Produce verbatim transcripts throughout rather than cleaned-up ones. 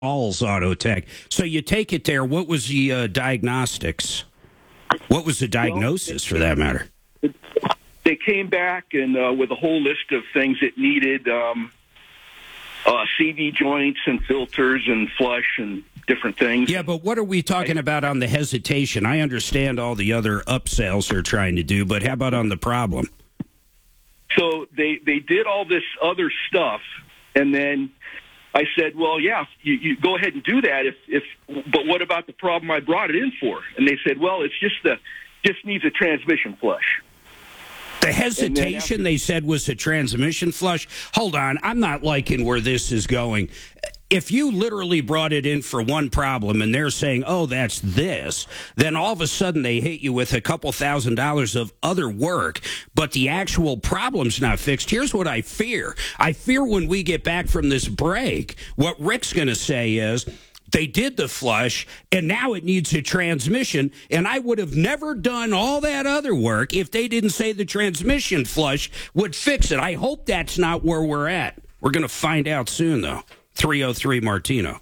All's Auto Tech. So you take it there. What was the uh, diagnostics? What was the diagnosis, for that matter? They came back and uh, with a whole list of things it needed, um, uh, C V joints and filters and flush and different things. Yeah, but what are we talking about on the hesitation? I understand all the other upsells they're trying to do, but how about on the problem? So they, they did all this other stuff, and then I said, well, yeah, you, you go ahead and do that. If, if, but what about the problem I brought it in for? And they said, well, it's just the just needs a transmission flush. The hesitation, after- they said, was a transmission flush. Hold on, I'm not liking where this is going. If you literally brought it in for one problem and they're saying, oh, that's this, then all of a sudden they hit you with a couple thousand dollars of other work, but the actual problem's not fixed. Here's what I fear. I fear when we get back from this break, what Rick's going to say is, they did the flush, and now it needs a transmission, and I would have never done all that other work if they didn't say the transmission flush would fix it. I hope that's not where we're at. We're going to find out soon, though. three oh three Martino.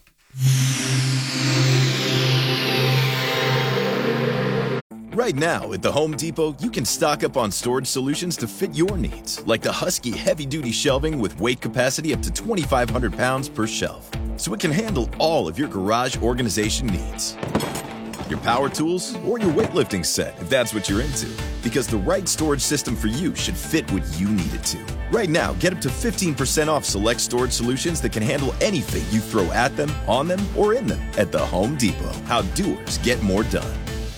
Right now at the Home Depot, you can stock up on storage solutions to fit your needs, like the Husky heavy-duty shelving with weight capacity up to twenty-five hundred pounds per shelf, so it can handle all of your garage organization needs. Your power tools or your weightlifting set, if that's what you're into, because the right storage system for you should fit what you need it to. Right now, get up to fifteen percent off select storage solutions that can handle anything you throw at them, on them, or in them at the Home Depot. How doers get more done.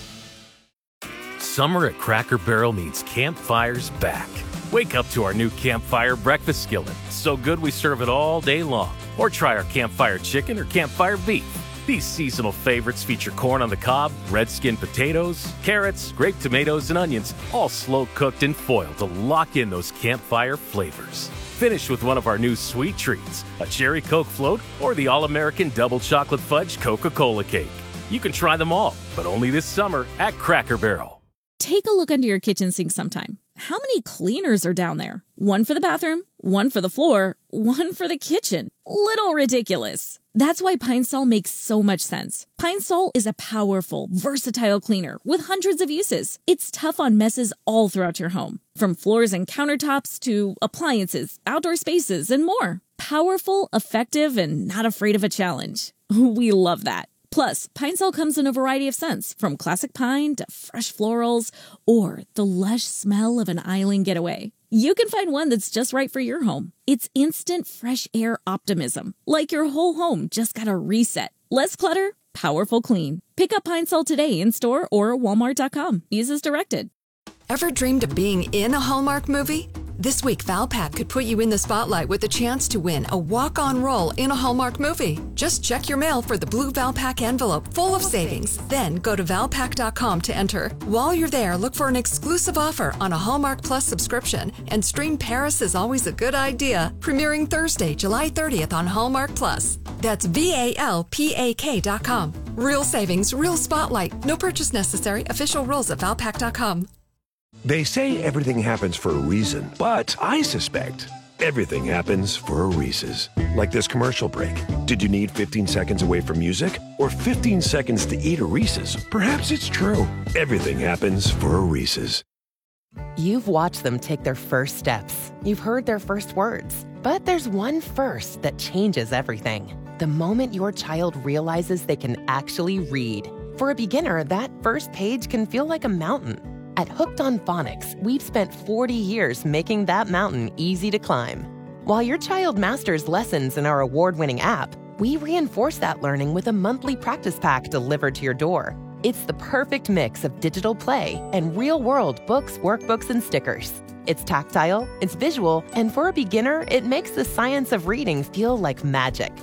Summer at Cracker Barrel means campfires back. Wake up to our new Campfire breakfast skillet. So good we serve it all day long. Or try our Campfire chicken or Campfire beef. These seasonal favorites feature corn on the cob, red skin potatoes, carrots, grape tomatoes, and onions, all slow cooked in foil to lock in those campfire flavors. Finish with one of our new sweet treats, a cherry Coke float or the all-American double chocolate fudge Coca-Cola cake. You can try them all, but only this summer at Cracker Barrel. Take a look under your kitchen sink sometime. How many cleaners are down there? One for the bathroom, one for the floor, one for the kitchen. Little ridiculous. That's why Pine Sol makes so much sense. Pine Sol is a powerful, versatile cleaner with hundreds of uses. It's tough on messes all throughout your home, from floors and countertops to appliances, outdoor spaces, and more. Powerful, effective, and not afraid of a challenge. We love that. Plus, Pine Sol comes in a variety of scents, from classic pine to fresh florals or the lush smell of an island getaway. You can find one that's just right for your home. It's instant fresh air optimism, like your whole home just got a reset. Less clutter, powerful clean. Pick up Pine Sol today in store or walmart dot com. Use as directed. Ever dreamed of being in a Hallmark movie? This week, Valpak could put you in the spotlight with a chance to win a walk-on role in a Hallmark movie. Just check your mail for the blue Valpak envelope full of savings. Then go to valpak dot com to enter. While you're there, look for an exclusive offer on a Hallmark Plus subscription and stream Paris is Always a Good Idea, premiering Thursday, July thirtieth on Hallmark Plus. That's V A L P A K dot com. Real savings, real spotlight. No purchase necessary. Official rules at valpak dot com. They say everything happens for a reason, but I suspect everything happens for a Reese's. Like this commercial break. Did you need fifteen seconds away from music or fifteen seconds to eat a Reese's? Perhaps it's true. Everything happens for a Reese's. You've watched them take their first steps. You've heard their first words. But there's one first that changes everything. The moment your child realizes they can actually read. For a beginner, that first page can feel like a mountain. At Hooked on Phonics, we've spent forty years making that mountain easy to climb. While your child masters lessons in our award-winning app, we reinforce that learning with a monthly practice pack delivered to your door. It's the perfect mix of digital play and real-world books, workbooks, and stickers. It's tactile, it's visual, and for a beginner, it makes the science of reading feel like magic.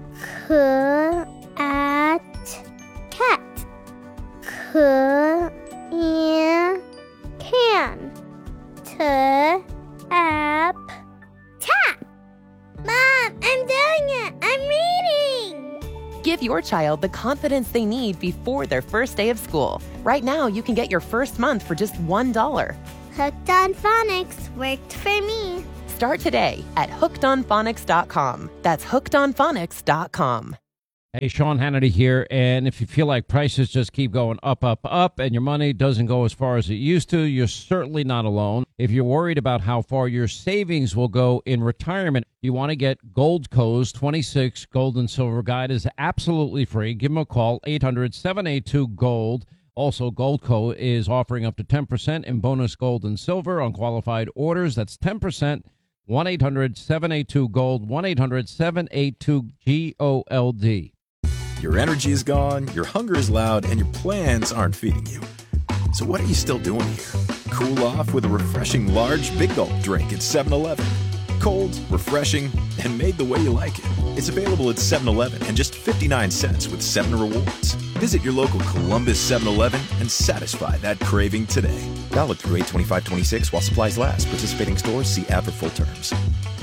C at cat. C in can. T app tap. Mom, I'm doing it. I'm reading. Give your child the confidence they need before their first day of school. Right now, you can get your first month for just one dollar. Hooked on Phonics worked for me. Start today at hooked on phonics dot com. That's hooked on phonics dot com. Hey, Sean Hannity here, and if you feel like prices just keep going up, up, up, and your money doesn't go as far as it used to, you're certainly not alone. If you're worried about how far your savings will go in retirement, you want to get Goldco's twenty-six Gold and Silver Guide is absolutely free. Give them a call, eight hundred, seven eight two, GOLD. Also, Goldco is offering up to ten percent in bonus gold and silver on qualified orders. That's ten percent. one eight hundred, seven eight two, GOLD, one eight hundred, seven eight two, G O L D. Your energy is gone, your hunger is loud, and your plans aren't feeding you. So what are you still doing here? Cool off with a refreshing large Big Gulp drink at seven eleven. Cold, refreshing, and made the way you like it. It's available at seven eleven and just fifty-nine cents with seven rewards. Visit your local Columbus seven eleven and satisfy that craving today. Valid through eight twenty-five twenty-six while supplies last. Participating stores, see app for full terms.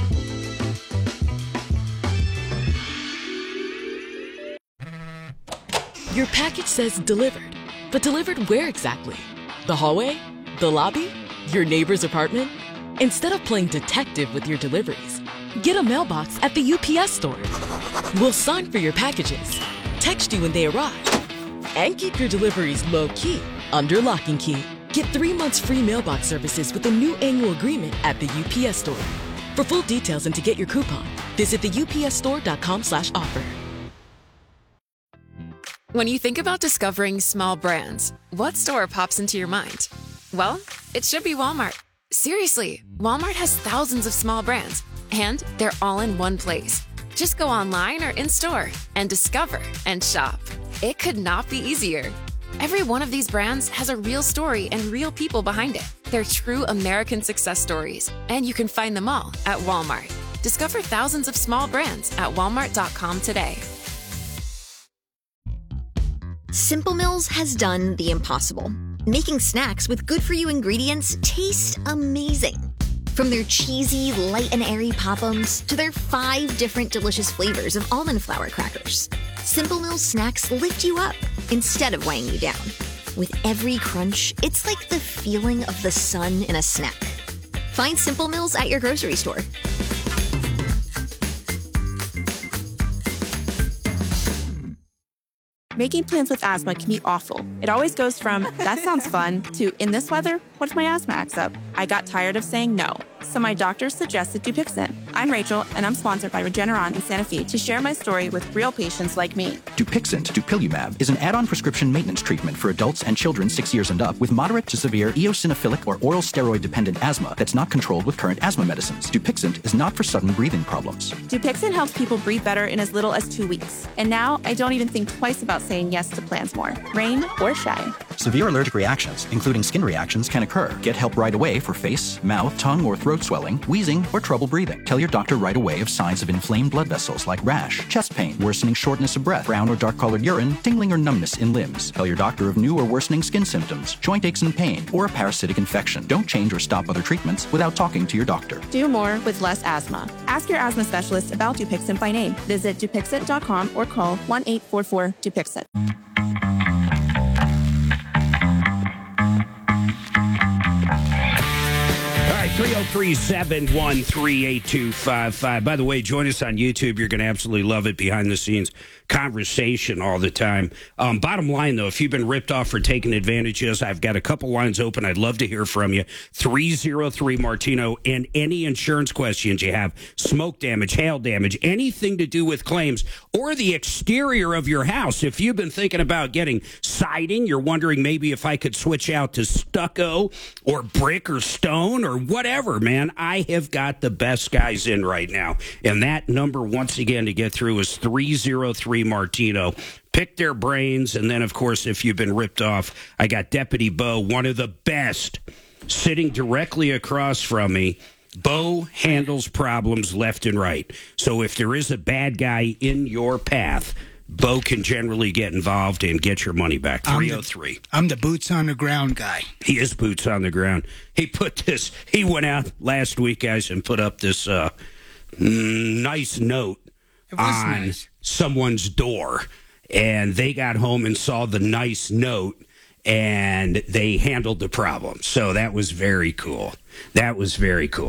Your package says delivered, but delivered where exactly? The hallway? The lobby? Your neighbor's apartment? Instead of playing detective with your deliveries, get a mailbox at the U P S store. We'll sign for your packages, text you when they arrive, and keep your deliveries low-key under lock and key. Get three months free mailbox services with a new annual agreement at the U P S store. For full details and to get your coupon, visit the U P S store dot com slash offer. When you think about discovering small brands, what store pops into your mind? Well, it should be Walmart. Seriously, Walmart has thousands of small brands, and they're all in one place. Just go online or in-store and discover and shop. It could not be easier. Every one of these brands has a real story and real people behind it. They're true American success stories, and you can find them all at Walmart. Discover thousands of small brands at walmart dot com today. Simple Mills has done the impossible, making snacks with good-for-you ingredients taste amazing. From their cheesy, light and airy Pop-Ums to their five different delicious flavors of almond flour crackers, Simple Mills snacks lift you up instead of weighing you down. With every crunch, it's like the feeling of the sun in a snack. Find Simple Mills at your grocery store. Making plans with asthma can be awful. It always goes from, that sounds fun, to, in this weather, what if my asthma acts up? I got tired of saying no, so my doctor suggested Dupixent. I'm Rachel, and I'm sponsored by Regeneron in Santa Fe to share my story with real patients like me. Dupixent, dupilumab, is an add-on prescription maintenance treatment for adults and children six years and up with moderate to severe eosinophilic or oral steroid-dependent asthma that's not controlled with current asthma medicines. Dupixent is not for sudden breathing problems. Dupixent helps people breathe better in as little as two weeks. And now I don't even think twice about saying yes to plans more, rain or shine. Severe allergic reactions, including skin reactions, can occur. Get help right away for face, mouth, tongue, or throat swelling, wheezing, or trouble breathing. Tell your doctor right away of signs of inflamed blood vessels like rash, chest pain, worsening shortness of breath, brown or dark-colored urine, tingling or numbness in limbs. Tell your doctor of new or worsening skin symptoms, joint aches and pain, or a parasitic infection. Don't change or stop other treatments without talking to your doctor. Do more with less asthma. Ask your asthma specialist about Dupixent by name. Visit Dupixent dot com or call one eight four four Dupixent. three oh three, seven one three, eight two five five. By the way, join us on YouTube. You're going to absolutely love it. Behind the scenes conversation all the time. Um, bottom line, though, if you've been ripped off for taking advantage of us, I've got a couple lines open. I'd love to hear from you. three oh three Martino, and any insurance questions you have, smoke damage, hail damage, anything to do with claims or the exterior of your house. If you've been thinking about getting siding, you're wondering maybe if I could switch out to stucco or brick or stone or whatever, man, I have got the best guys in right now. And that number, once again, to get through is three oh three Martino. Pick their brains. And then, of course, if you've been ripped off, I got Deputy Bo, one of the best, sitting directly across from me. Bo handles problems left and right. So if there is a bad guy in your path, Bo can generally get involved and get your money back. three oh three. I'm the boots on the ground guy. He is boots on the ground. He put this, he went out last week, guys, and put up this uh, nice note on nice. someone's door. And they got home and saw the nice note, and they handled the problem. So that was very cool. That was very cool.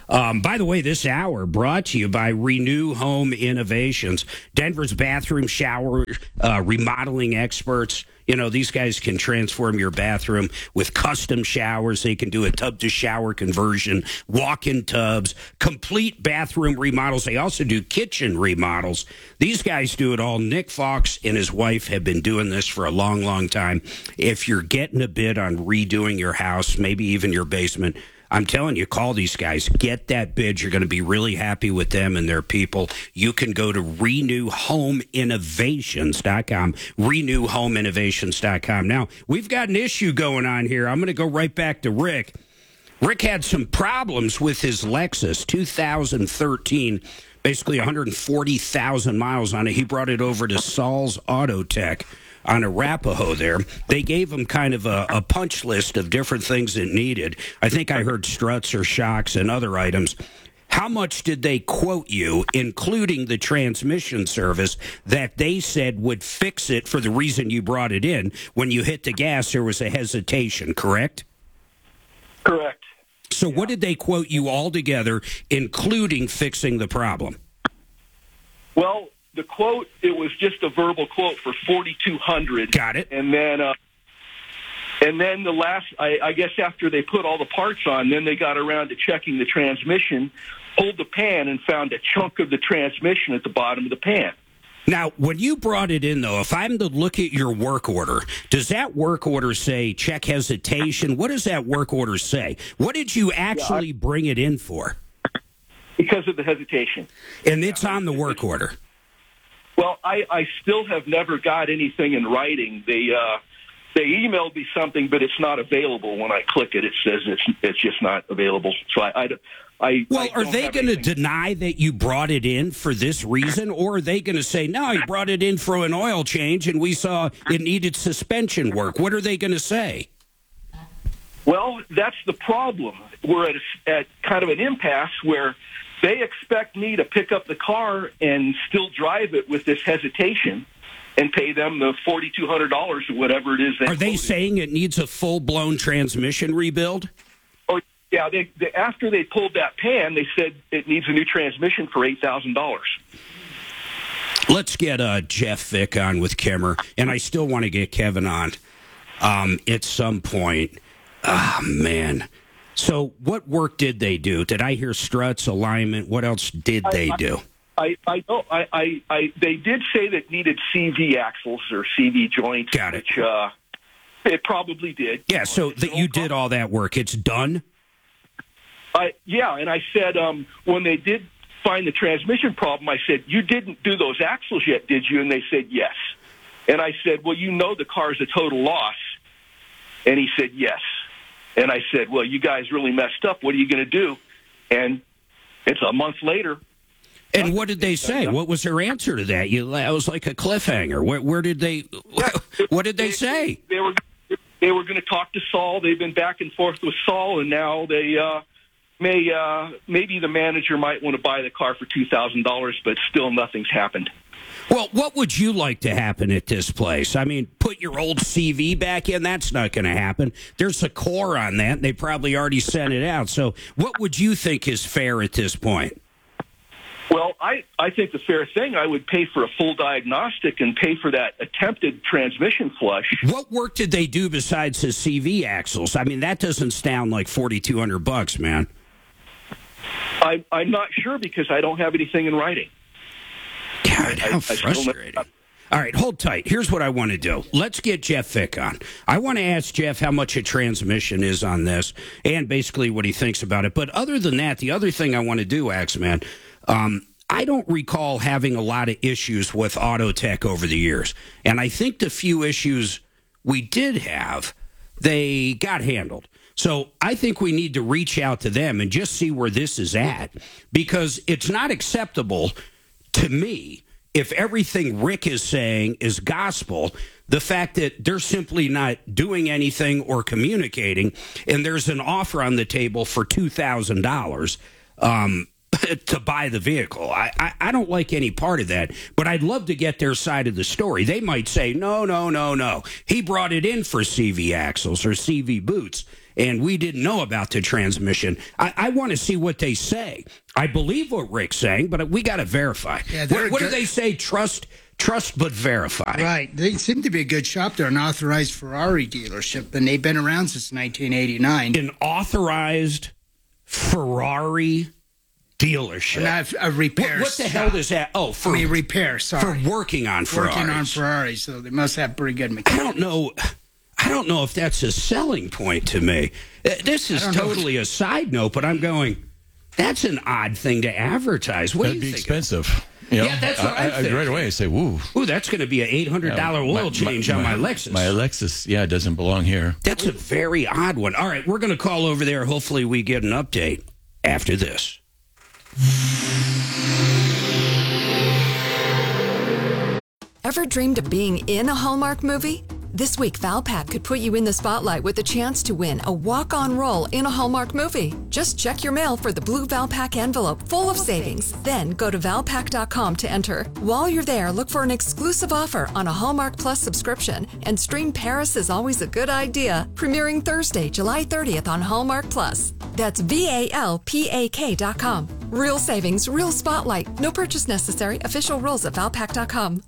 Um, by the way, this hour brought to you by Renew Home Innovations, Denver's bathroom shower uh, remodeling experts. You know, these guys can transform your bathroom with custom showers. They can do a tub-to-shower conversion, walk-in tubs, complete bathroom remodels. They also do kitchen remodels. These guys do it all. Nick Fox and his wife have been doing this for a long, long time. If you're getting a bid on redoing your house, maybe even your basement, I'm telling you, call these guys. Get that bid. You're going to be really happy with them and their people. You can go to renew home innovations dot com, renew home innovations dot com. Now, we've got an issue going on here. I'm going to go right back to Rick. Rick had some problems with his Lexus two thousand thirteen, basically one hundred forty thousand miles on it. He brought it over to Saul's Auto Tech on Arapahoe there. They gave him kind of a, a punch list of different things it needed. I think I heard struts or shocks and other items. How much did they quote you, including the transmission service, that they said would fix it for the reason you brought it in? When you hit the gas, there was a hesitation, correct? Correct. So yeah. What did they quote you altogether, including fixing the problem? Well, the quote, it was just a verbal quote for forty-two hundred dollars. Got it. And then, uh, and then the last, I, I guess after they put all the parts on, then they got around to checking the transmission, pulled the pan, and found a chunk of the transmission at the bottom of the pan. Now, when you brought it in, though, if I'm to look at your work order, does that work order say check hesitation? What does that work order say? What did you actually yeah, I, bring it in for? Because of the hesitation. And it's on the work order. Well, I, I still have never got anything in writing. They uh, they emailed me something, but it's not available. When I click it, it says it's it's just not available. So I, I, I well, I are they going to deny that you brought it in for this reason, or are they going to say no, you brought it in for an oil change and we saw it needed suspension work? What are they going to say? Well, that's the problem. We're at a, at kind of an impasse where they expect me to pick up the car and still drive it with this hesitation and pay them the forty-two hundred dollars or whatever it is. They Are they quoted. saying it needs a full-blown transmission rebuild? Oh, yeah. They, they, after they pulled that pan, they said it needs a new transmission for eight thousand dollars. Let's get uh, Jeff Vick on with Kimmer, and I still want to get Kevin on um, at some point. Ah, man. So what work did they do? Did I hear struts, alignment? What else did they I, do? I, I know. I, I, I, they did say that needed C V axles or C V joints. Got it. Which, uh, it probably did. Yeah, so that you did all that work. It's done? I, yeah, and I said um, when they did find the transmission problem, I said, you didn't do those axles yet, did you? And they said, yes. And I said, well, you know the car's a total loss. And he said, yes. And I said, well, you guys really messed up. What are you going to do? And it's a month later. And what did they say? What was their answer to that? You, that was like a cliffhanger. Where, where did they? What did they say? They were they were going to talk to Saul. They've been back and forth with Saul, and now they uh, may uh, maybe the manager might want to buy the car for two thousand dollars, but still nothing's happened. Well, what would you like to happen at this place? I mean, put your old C V back in? That's not going to happen. There's a core on that. They probably already sent it out. So what would you think is fair at this point? Well, I, I think the fair thing, I would pay for a full diagnostic and pay for that attempted transmission flush. What work did they do besides the C V axles? I mean, that doesn't sound like forty-two hundred bucks, man. I, I'm not sure because I don't have anything in writing. God, how frustrating. All right, hold tight. Here's what I want to do. Let's get Jeff Vick on. I want to ask Jeff how much a transmission is on this and basically what he thinks about it. But other than that, the other thing I want to do, Axeman, um, I don't recall having a lot of issues with Auto Tech over the years. And I think the few issues we did have, they got handled. So I think we need to reach out to them and just see where this is at, because it's not acceptable to me, if everything Rick is saying is gospel, the fact that they're simply not doing anything or communicating, and there's an offer on the table for two thousand dollars um, to buy the vehicle. I, I, I don't like any part of that, but I'd love to get their side of the story. They might say, no, no, no, no. He brought it in for C V axles or C V boots. and we didn't know about the transmission. I, I want to see what they say. I believe what Rick's saying, but we got to verify. Yeah, what what do good. they say? Trust, trust, but verify. Right. They seem to be a good shop. They're an authorized Ferrari dealership, and they've been around since nineteen eighty-nine. An authorized Ferrari dealership. Not a repair. What, what the shop. hell does that? Oh, for I mean, repair. Sorry, for working on Ferraris. Working on Ferraris, so they must have pretty good mechanics. I don't know. I don't know if that's a selling point to me. Uh, This is totally a side note, but I'm going. That's an odd thing to advertise. What That'd do you be think? expensive. You know? Yeah, that's what I, I, think. I right away I say, "Woo, ooh, that's going to be an eight hundred dollar yeah, oil my, change my, on my, my Lexus." My Lexus, yeah, it doesn't belong here. That's a very odd one. All right, we're going to call over there. Hopefully, we get an update after this. Ever dreamed of being in a Hallmark movie? This week, Valpak could put you in the spotlight with a chance to win a walk-on role in a Hallmark movie. Just check your mail for the blue Valpak envelope full of savings. Then go to valpak dot com to enter. While you're there, look for an exclusive offer on a Hallmark Plus subscription and stream Paris is Always a Good Idea, premiering Thursday, July thirtieth on Hallmark Plus. That's V A L P A K dot com. Real savings, real spotlight. No purchase necessary. Official rules at valpak dot com.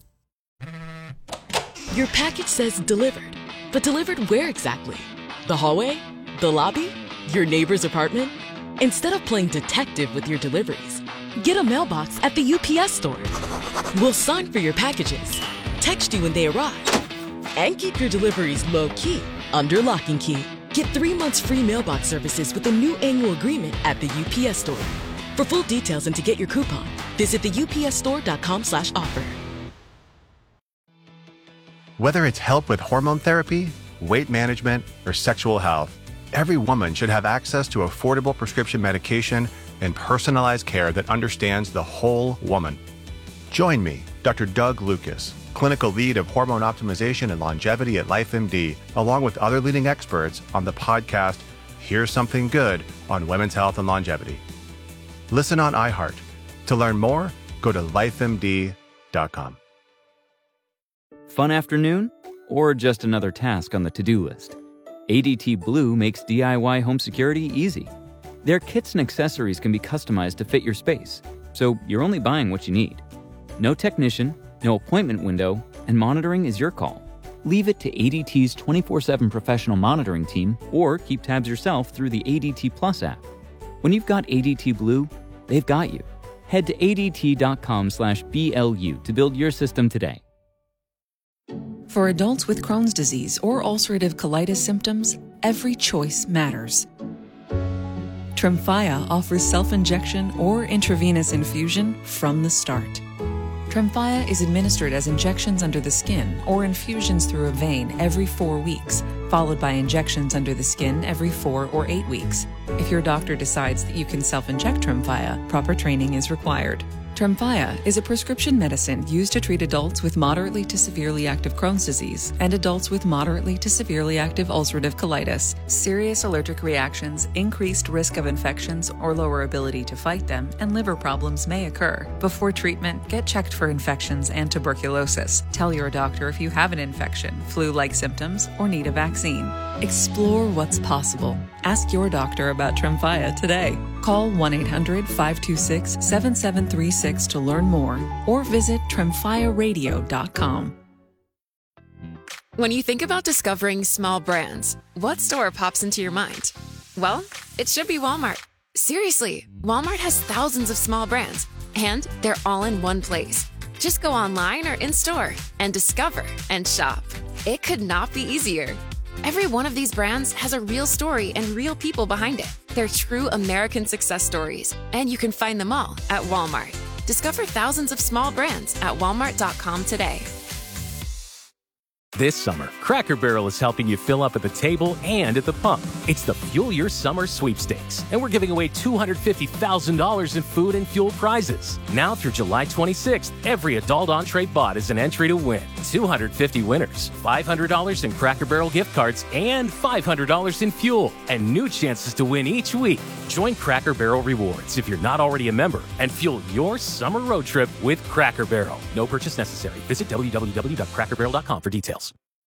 Your package says delivered, but delivered where exactly? The hallway? The lobby? Your neighbor's apartment? Instead of playing detective with your deliveries, get a mailbox at the U P S store. We'll sign for your packages, text you when they arrive, and keep your deliveries low-key under lock and key. Get three months free mailbox services with a new annual agreement at the U P S store. For full details and to get your coupon, visit the U P S store dot com slash offer. Whether it's help with hormone therapy, weight management, or sexual health, every woman should have access to affordable prescription medication and personalized care that understands the whole woman. Join me, Doctor Doug Lucas, clinical lead of hormone optimization and longevity at LifeMD, along with other leading experts on the podcast Here's Something Good on Women's Health and Longevity. Listen on iHeart. To learn more, go to life M D dot com. Fun afternoon? Or just another task on the to-do list? A D T Blue makes D I Y home security easy. Their kits and accessories can be customized to fit your space, so you're only buying what you need. No technician, no appointment window, and monitoring is your call. Leave it to A D T's twenty-four seven professional monitoring team, or keep tabs yourself through the A D T Plus app. When you've got A D T Blue, they've got you. Head to A D T dot com slash B L U to build your system today. For adults with Crohn's disease or ulcerative colitis symptoms, every choice matters. Tremfya offers self-injection or intravenous infusion from the start. Tremfya is administered as injections under the skin or infusions through a vein every four weeks, followed by injections under the skin every four or eight weeks. If your doctor decides that you can self-inject Tremfya, proper training is required. Tremfya is a prescription medicine used to treat adults with moderately to severely active Crohn's disease and adults with moderately to severely active ulcerative colitis. Serious allergic reactions, increased risk of infections or lower ability to fight them, and liver problems may occur. Before treatment, get checked for infections and tuberculosis. Tell your doctor if you have an infection, flu-like symptoms, or need a vaccine. Explore what's possible. Ask your doctor about Tremfya today. Call one eight hundred five two six seven seven three six to learn more or visit tremfya radio dot com. When you think about discovering small brands, what store pops into your mind? Well, it should be Walmart. Seriously, Walmart has thousands of small brands, and they're all in one place. Just go online or in-store and discover and shop. It could not be easier. Every one of these brands has a real story and real people behind it. They're true American success stories, and you can find them all at Walmart. Discover thousands of small brands at walmart dot com today. This summer, Cracker Barrel is helping you fill up at the table and at the pump. It's the Fuel Your Summer Sweepstakes, and we're giving away two hundred fifty thousand dollars in food and fuel prizes. Now through July twenty-sixth, every adult entree bought is an entry to win two hundred fifty winners, five hundred dollars in Cracker Barrel gift cards, and five hundred dollars in fuel, and new chances to win each week. Join Cracker Barrel Rewards if you're not already a member, and fuel your summer road trip with Cracker Barrel. No purchase necessary. Visit w w w dot cracker barrel dot com for details.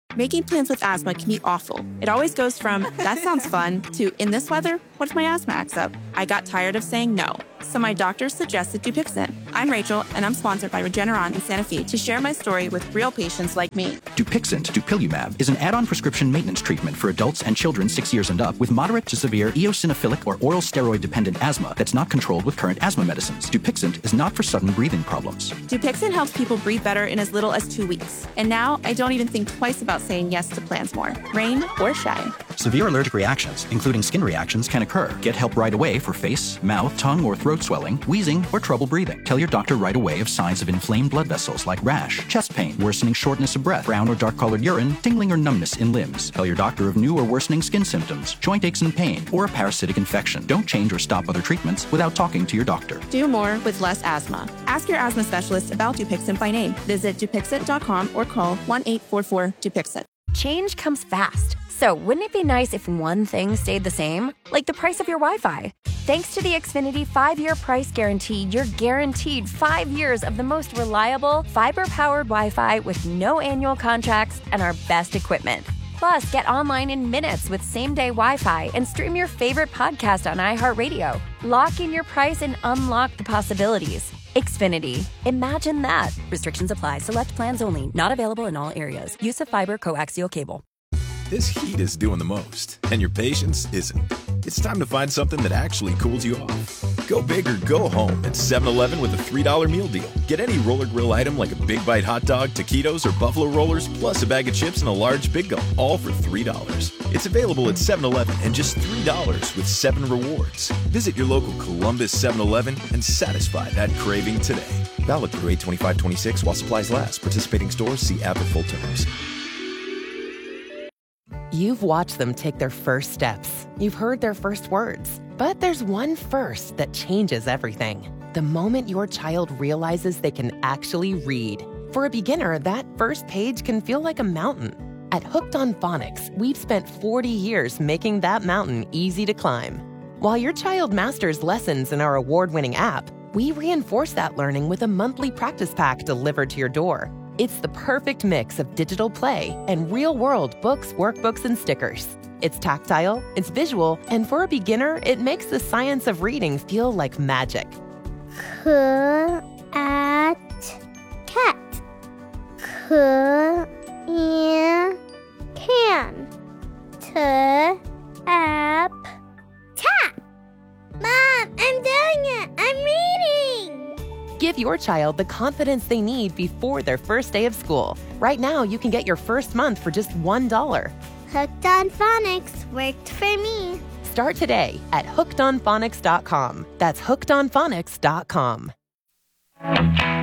Making plans with asthma can be awful. It always goes from, that sounds fun, to, in this weather, what if my asthma acts up? I got tired of saying no, so my doctor suggested Dupixent. I'm Rachel, and I'm sponsored by Regeneron in Santa Fe to share my story with real patients like me. Dupixent, dupilumab, is an add-on prescription maintenance treatment for adults and children six years and up with moderate to severe eosinophilic or oral steroid-dependent asthma that's not controlled with current asthma medicines. Dupixent is not for sudden breathing problems. Dupixent helps people breathe better in as little as two weeks. And now I don't even think twice about saying yes to plans more, rain or shine. Severe allergic reactions, including skin reactions, can occur. Get help right away for face, mouth, tongue, or throat swelling, wheezing, or trouble breathing. Tell your doctor right away of signs of inflamed blood vessels like rash, chest pain, worsening shortness of breath, brown or dark-colored urine, tingling or numbness in limbs. Tell your doctor of new or worsening skin symptoms, joint aches and pain, or a parasitic infection. Don't change or stop other treatments without talking to your doctor. Do more with less asthma. Ask your asthma specialist about Dupixent by name. Visit Dupixent dot com or call one eight four four Dupixent. Change comes fast. So wouldn't it be nice if one thing stayed the same? Like the price of your Wi-Fi. Thanks to the Xfinity five-year price guarantee, you're guaranteed five years of the most reliable, fiber-powered Wi-Fi with no annual contracts and our best equipment. Plus, get online in minutes with same-day Wi-Fi and stream your favorite podcast on iHeartRadio. Lock in your price and unlock the possibilities. Xfinity. Imagine that. Restrictions apply. Select plans only. Not available in all areas. Use of fiber coaxial cable. This heat is doing the most, and your patience isn't. It's time to find something that actually cools you off. Go big or go home at seven eleven with a three dollar meal deal. Get any roller grill item like a Big Bite hot dog, taquitos, or buffalo rollers, plus a bag of chips and a large Big Gulp, all for three dollars. It's available at seven eleven and just three dollars with seven rewards. Visit your local Columbus seven eleven and satisfy that craving today. Valid through eight twenty-five twenty-six while supplies last. Participating stores, see app for full terms. You've watched them take their first steps. You've heard their first words. But there's one first that changes everything. The moment your child realizes they can actually read. For a beginner, that first page can feel like a mountain. At Hooked on Phonics, we've spent forty years making that mountain easy to climb. While your child masters lessons in our award-winning app, we reinforce that learning with a monthly practice pack delivered to your door. It's the perfect mix of digital play and real-world books, workbooks, and stickers. It's tactile, it's visual, and for a beginner, it makes the science of reading feel like magic. C at cat. C in can. T app tap. Mom, I'm doing it. I'm reading. Give your child the confidence they need before their first day of school. Right now, you can get your first month for just one dollar. Hooked on Phonics worked for me. Start today at hooked on phonics dot com. That's hooked on phonics dot com. All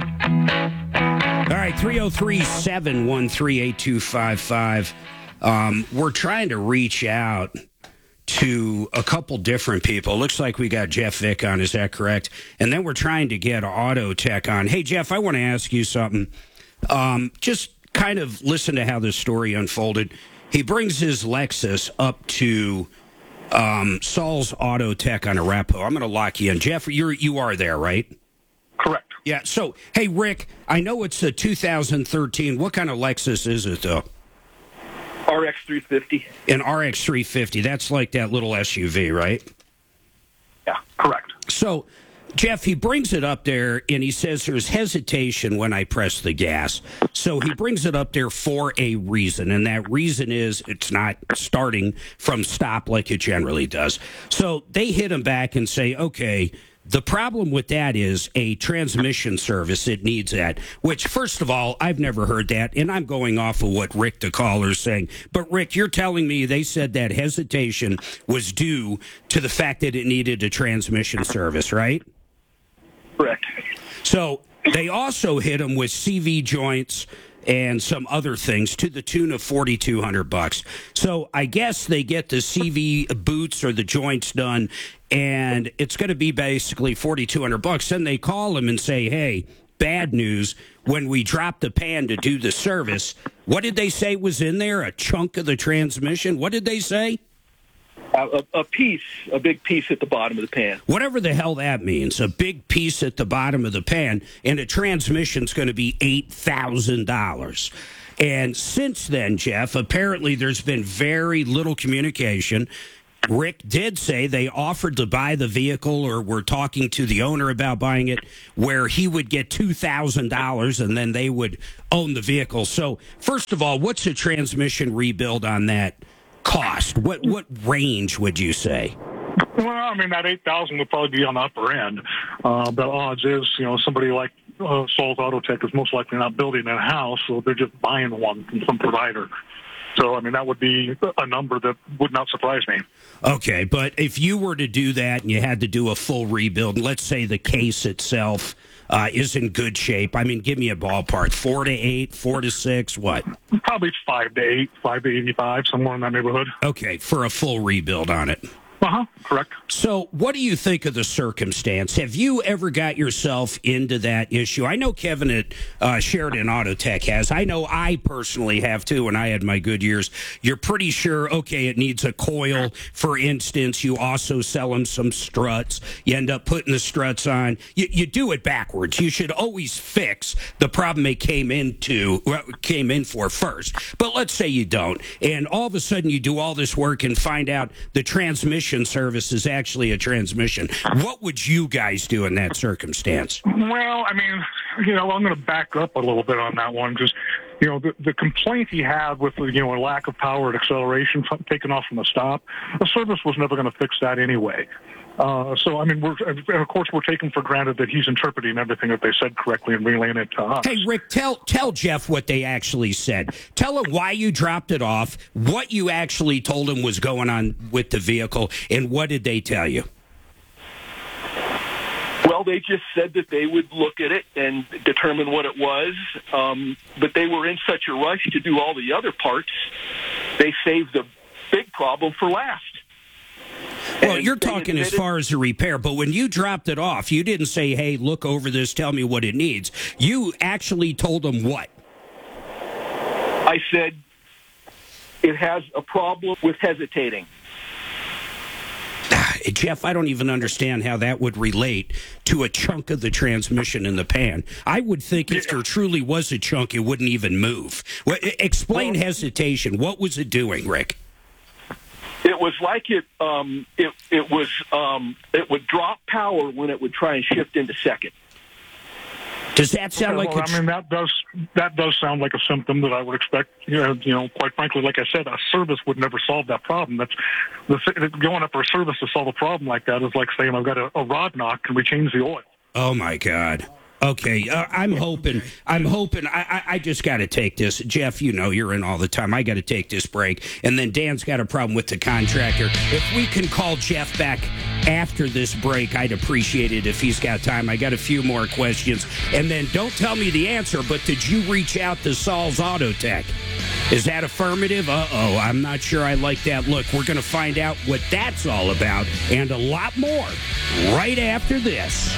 right, three oh three, seven one three, eight two five five. Um, we're trying to reach out to a couple different people. Looks like we got Jeff Vick on. Is that correct? And then we're trying to get Auto Tech on. Hey, Jeff, I want to ask you something. Um, just kind of listen to how this story unfolded. He brings his Lexus up to um, Saul's Auto Tech on Arapahoe. I'm going to lock you in. Jeff, you're, you are there, right? Correct. Yeah. So, hey, Rick, I know it's a two thousand thirteen. What kind of Lexus is it, though? R X three fifty. An R X three fifty. That's like that little S U V, right? Yeah, correct. So, Jeff, he brings it up there, and he says there's hesitation when I press the gas. So he brings it up there for a reason, and that reason is it's not starting from stop like it generally does. So they hit him back and say, okay, the problem with that is a transmission service. It needs that, which, first of all, I've never heard that, and I'm going off of what Rick, the caller, is saying. But, Rick, you're telling me they said that hesitation was due to the fact that it needed a transmission service, right? Correct. So they also hit him with C V joints and some other things to the tune of forty-two hundred bucks. So I guess they get the C V boots or the joints done, and it's going to be basically forty-two hundred bucks. Then they call him and say, hey, bad news. When we drop the pan to do the service, what did they say was in there? A chunk of the transmission? What did they say? Uh, a, a piece, a big piece at the bottom of the pan. Whatever the hell that means, a big piece at the bottom of the pan, and a transmission's going to be eight thousand dollars. And since then, Jeff, apparently there's been very little communication. Rick did say they offered to buy the vehicle, or were talking to the owner about buying it, where he would get two thousand dollars and then they would own the vehicle. So, first of all, what's a transmission rebuild on that cost? What what range would you say? Well, I mean, that eight thousand would probably be on the upper end. Uh, but odds is, you know, somebody like uh, Sol's Autotech is most likely not building a house, so they're just buying one from some provider. So, I mean, that would be a number that would not surprise me. Okay, but if you were to do that and you had to do a full rebuild, let's say the case itself uh, is in good shape. I mean, give me a ballpark. Four to eight, four to six, what? Probably five to eight, five to eighty-five, somewhere in that neighborhood. Okay, for a full rebuild on it. Uh-huh, correct. So what do you think of the circumstance? Have you ever got yourself into that issue? I know Kevin at uh, Sheridan Autotech has. I know I personally have, too, when I had my good years. You're pretty sure, okay, it needs a coil, for instance. You also sell them some struts. You end up putting the struts on. You, you do it backwards. You should always fix the problem they came into, came in for first. But let's say you don't, and all of a sudden you do all this work and find out the transmission service is actually a transmission. What would you guys do in that circumstance? Well, I mean, you know, I'm going to back up a little bit on that one because, you know, the, the complaint he had with, you know, a lack of power and acceleration taken off from the stop, the service was never going to fix that anyway. Uh, so, I mean, we're, and of course, we're taking for granted that he's interpreting everything that they said correctly and relaying it to us. Hey, Rick, tell tell Jeff what they actually said. Tell him why you dropped it off, what you actually told him was going on with the vehicle, and what did they tell you? Well, they just said that they would look at it and determine what it was, um, but they were in such a rush to do all the other parts, they saved the big problem for last. Well, you're talking as far as the repair, but when you dropped it off, you didn't say, hey, look over this, tell me what it needs. You actually told them what? I said it has a problem with hesitating. Jeff, I don't even understand how that would relate to a chunk of the transmission in the pan. I would think if there truly was a chunk, it wouldn't even move. Well, explain well, hesitation. What was it doing, Rick? It was like it um, it it was um, it would drop power when it would try and shift into second. Does that sound okay, like? Well, a tr- I mean, that does that does sound like a symptom that I would expect. You know, you know, quite frankly, like I said, a service would never solve that problem. That's the, going up for a service to solve a problem like that is like saying I've got a, a rod knock. Can we change the oil? Oh my God. Okay, uh, I'm hoping. I'm hoping. I, I, I just got to take this, Jeff. You know, you're in all the time. I got to take this break, and then Dan's got a problem with the contractor. If we can call Jeff back after this break, I'd appreciate it if he's got time. I got a few more questions, and then don't tell me the answer. But did you reach out to Sol's Autotech? Is that affirmative? Uh oh, I'm not sure I like that look. We're going to find out what that's all about, and a lot more right after this.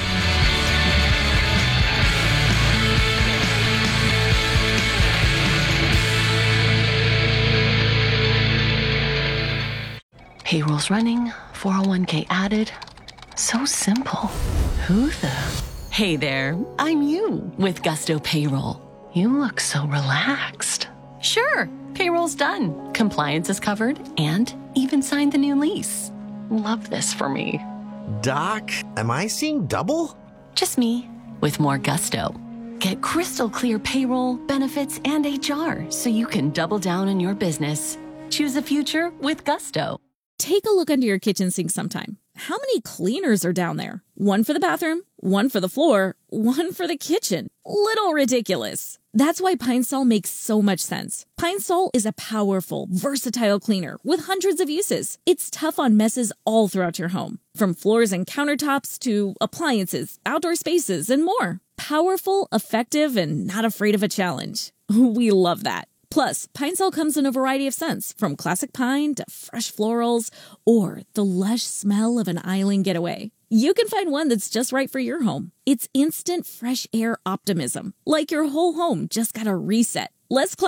Payroll's running, four oh one k added. So simple. Who the? Hey there, I'm you with Gusto Payroll. You look so relaxed. Sure, payroll's done. Compliance is covered and even signed the new lease. Love this for me. Doc, am I seeing double? Just me with more gusto. Get crystal clear payroll, benefits, and H R so you can double down on your business. Choose a future with Gusto. Take a look under your kitchen sink sometime. How many cleaners are down there? One for the bathroom, one for the floor, one for the kitchen. Little ridiculous. That's why Pine Sol makes so much sense. Pine Sol is a powerful, versatile cleaner with hundreds of uses. It's tough on messes all throughout your home, from floors and countertops to appliances, outdoor spaces, and more. Powerful, effective, and not afraid of a challenge. We love that. Plus, Pine Sol comes in a variety of scents, from classic pine to fresh florals, or the lush smell of an island getaway. You can find one that's just right for your home. It's instant fresh air optimism, like your whole home just got a reset. Less clutter,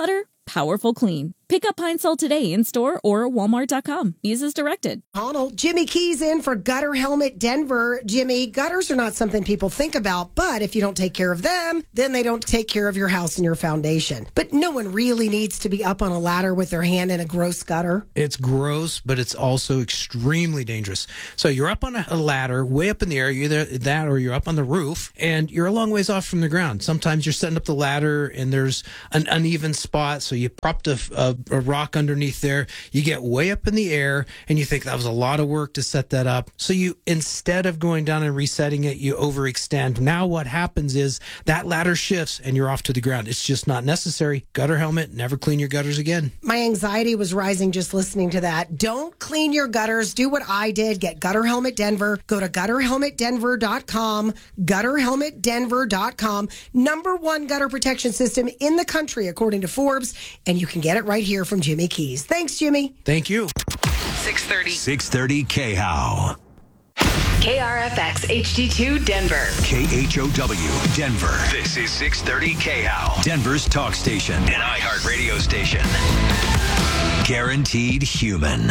powerful clean. Pick up Pine Sol today in-store or walmart dot com. Use as directed. Donald, Jimmy Keys in for Gutter Helmet Denver. Jimmy, gutters are not something people think about, but if you don't take care of them, then they don't take care of your house and your foundation. But no one really needs to be up on a ladder with their hand in a gross gutter. It's gross, but it's also extremely dangerous. So you're up on a ladder, way up in the air, either that or you're up on the roof, and you're a long ways off from the ground. Sometimes you're setting up the ladder and there's an uneven spot, so you propped a, a a rock underneath there. You get way up in the air and you think that was a lot of work to set that up. So you, instead of going down and resetting it, you overextend. Now what happens is that ladder shifts and you're off to the ground. It's just not necessary. Gutter helmet, never clean your gutters again. My anxiety was rising just listening to that. Don't clean your gutters. Do what I did. Get Gutter Helmet Denver. Go to gutter helmet denver dot com. gutter helmet denver dot com. Number one gutter protection system in the country, according to Forbes. And you can get it right here from Jimmy Keys. Thanks, Jimmy. Thank you. six thirty. six thirty K H O W. K R F X H D two Denver. K H O W Denver. This is six thirty K H O W. Denver's talk station. An iHeart radio station. Guaranteed human.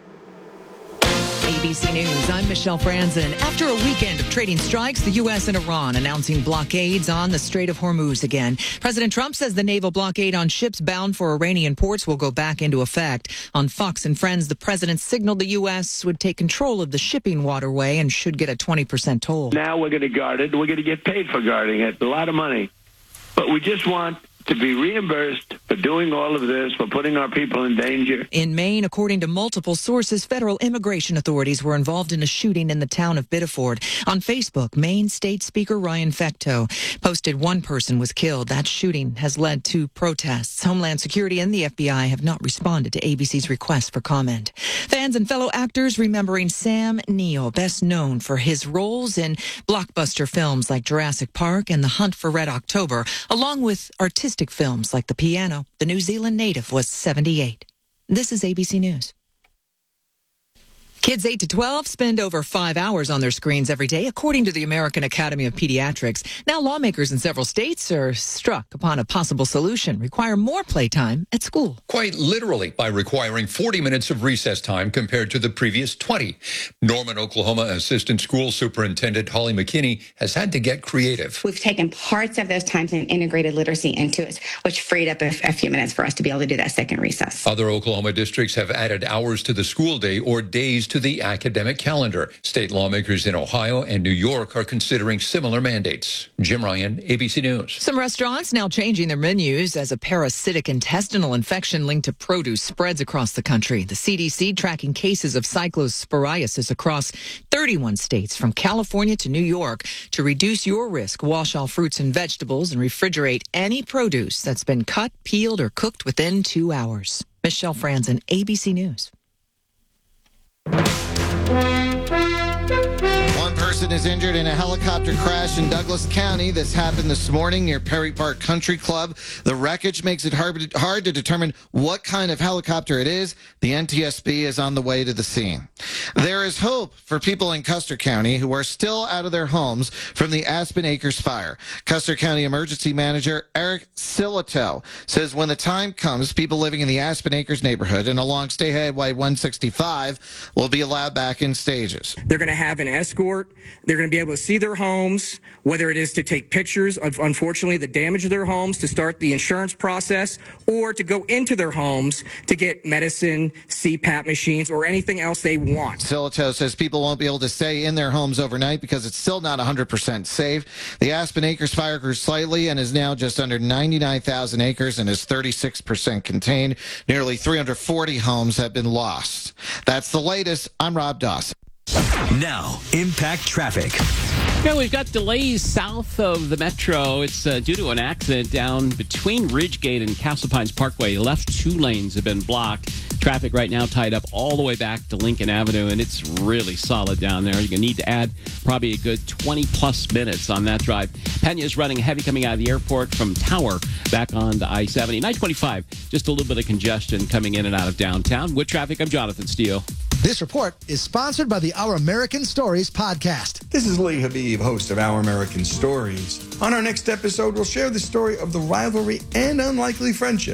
A B C News, I'm Michelle Franzen. After a weekend of trading strikes, the U S and Iran announcing blockades on the Strait of Hormuz again. President Trump says the naval blockade on ships bound for Iranian ports will go back into effect. On Fox and Friends, the president signaled the U S would take control of the shipping waterway and should get a twenty percent toll. Now we're going to guard it. We're going to get paid for guarding it. A lot of money. But we just want to be reimbursed for doing all of this, for putting our people in danger. In Maine, according to multiple sources, federal immigration authorities were involved in a shooting in the town of Biddeford. On Facebook, Maine State Speaker Ryan Fecteau posted one person was killed. That shooting has led to protests. Homeland Security and the F B I have not responded to A B C's request for comment. Fans and fellow actors remembering Sam Neill, best known for his roles in blockbuster films like Jurassic Park and The Hunt for Red October, along with artistic films like The Piano. The New Zealand native was seventy-eight. This is A B C News. Kids eight to twelve spend over five hours on their screens every day, according to the American Academy of Pediatrics. Now lawmakers in several states are struck upon a possible solution, require more playtime at school. Quite literally by requiring forty minutes of recess time compared to the previous twenty. Norman, Oklahoma Assistant School Superintendent Holly McKinney has had to get creative. We've taken parts of those times and integrated literacy into it, which freed up a, a few minutes for us to be able to do that second recess. Other Oklahoma districts have added hours to the school day or days to the academic calendar. State lawmakers in Ohio and New York are considering similar mandates. Jim Ryan, A B C News. Some restaurants now changing their menus as a parasitic intestinal infection linked to produce spreads across the country. The C D C tracking cases of cyclosporiasis across thirty-one states from California to New York. To reduce your risk, wash all fruits and vegetables and refrigerate any produce that's been cut, peeled, or cooked within two hours. Michelle Franzen, A B C News. One person is injured in a helicopter crash in Douglas County. This happened this morning near Perry Park Country Club. The wreckage makes it hard, hard to determine what kind of helicopter it is. The N T S B is on the way to the scene. There is hope for people in Custer County who are still out of their homes from the Aspen Acres fire. Custer County Emergency Manager Eric Silito says when the time comes, people living in the Aspen Acres neighborhood and along State Highway one sixty-five will be allowed back in stages. They're going to have an escort. They're going to be able to see their homes, whether it is to take pictures of, unfortunately, the damage of their homes to start the insurance process, or to go into their homes to get medicine, C PAP machines, or anything else they want. Silito says people won't be able to stay in their homes overnight because it's still not one hundred percent safe. The Aspen Acres fire grew slightly and is now just under ninety-nine thousand acres and is thirty-six percent contained. Nearly three hundred forty homes have been lost. That's the latest. I'm Rob Dawson. Now, Impact Traffic. Yeah, we've got delays south of the metro. It's uh, due to an accident down between Ridgegate and Castle Pines Parkway. Left two lanes have been blocked. Traffic right now tied up all the way back to Lincoln Avenue, and it's really solid down there. You're going to need to add probably a good twenty-plus minutes on that drive. Pena is running heavy coming out of the airport from Tower back on to I seventy. nine twenty-five, just a little bit of congestion coming in and out of downtown. With traffic, I'm Jonathan Steele. This report is sponsored by the Our American Stories podcast. This is Lee Habib, host of Our American Stories. On our next episode, we'll share the story of the rivalry and unlikely friendship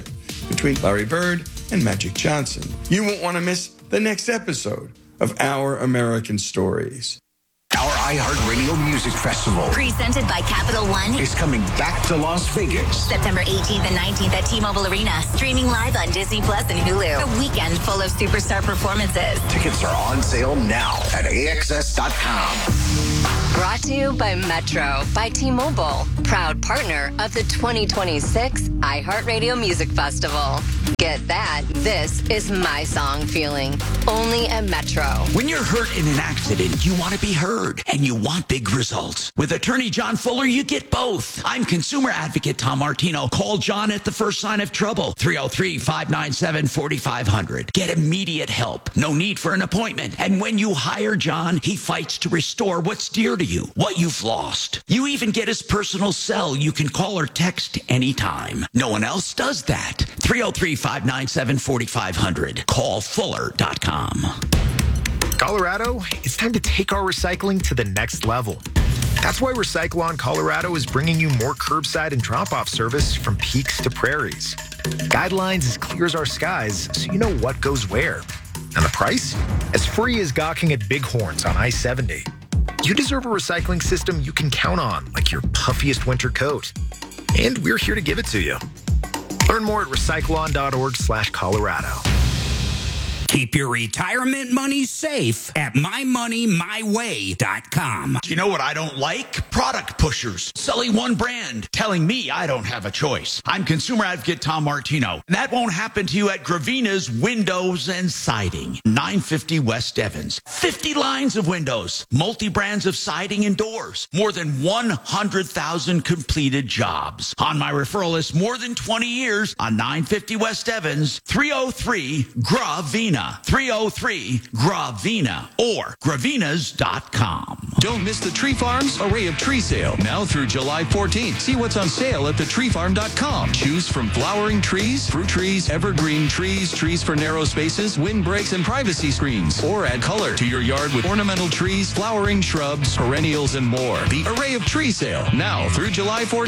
between Larry Bird and Magic Johnson. You won't want to miss the next episode of Our American Stories. Our iHeartRadio Music Festival, presented by Capital One, is coming back to Las Vegas. September eighteenth and nineteenth at T-Mobile Arena. Streaming live on Disney Plus and Hulu. A weekend full of superstar performances. Tickets are on sale now at A X S dot com. Brought to you by Metro by T-Mobile, proud partner of the twenty twenty-six iHeartRadio Music Festival. Get that? This is my song feeling. Only at Metro. When you're hurt in an accident, you want to be heard, and you want big results. With attorney John Fuller, you get both. I'm consumer advocate Tom Martino. Call John at the first sign of trouble. three oh three, five nine seven, four five zero zero. Get immediate help. No need for an appointment. And when you hire John, he fights to restore what's dear to you, what you've lost. You even get his personal cell. You can call or text anytime. No one else does that. three oh three, five nine seven, four five zero zero. Call fuller dot com. Colorado, it's time to take our recycling to the next level. That's why Recyclon Colorado is bringing you more curbside and drop-off service from peaks to prairies. Guidelines as clear as our skies, so you know what goes where. And the price? As free as gawking at Bighorns on I seventy. You deserve a recycling system you can count on, like your puffiest winter coat. And we're here to give it to you. Learn more at recyclon.org slash Colorado. Keep your retirement money safe at my money my way dot com. Do you know what I don't like? Product pushers. Selling one brand, telling me I don't have a choice. I'm consumer advocate Tom Martino. And that won't happen to you at Gravina's Windows and Siding. nine fifty West Evans. fifty lines of windows, multi-brands of siding and doors. More than one hundred thousand completed jobs. On my referral list, more than twenty years on nine fifty West Evans, three oh three Gravina. three oh three Gravina or gravinas dot com. Don't miss the Tree Farm's Array of Tree Sale, now through July fourteenth. See what's on sale at the tree farm dot com. Choose from flowering trees, fruit trees, evergreen trees, trees for narrow spaces, windbreaks, and privacy screens. Or add color to your yard with ornamental trees, flowering shrubs, perennials, and more. The Array of Tree Sale, now through July fourteenth.